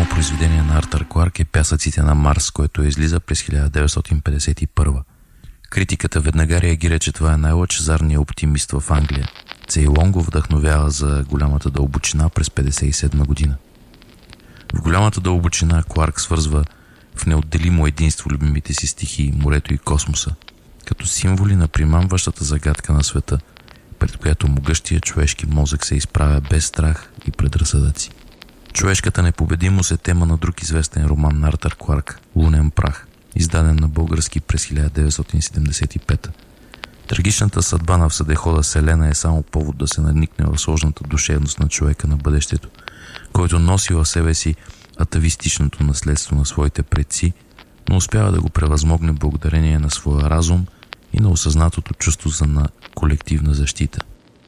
оригинално произведение на Артър Кларк е Пясъците на Марс, което излиза през 1951. Критиката веднага реагира, че това е най-лъчезарният оптимист в Англия. Цейлон го вдъхновява за Голямата дълбочина през 1957 година. В Голямата дълбочина Кларк свързва в неотделимо единство любимите си стихии, морето и космоса, като символи на примамващата загадка на света, пред която могъщия човешки мозък се изправя без страх и предразсъдъци. Човешката непобедимост е тема на друг известен роман на Артър Кларк «Лунен прах», издаден на български през 1975. Трагичната съдба на всъдехода Селена е само повод да се надникне в сложната душевност на човека на бъдещето, който носи в себе си атавистичното наследство на своите предци, но успява да го превъзмогне благодарение на своя разум и на осъзнатото чувство за колективна защита.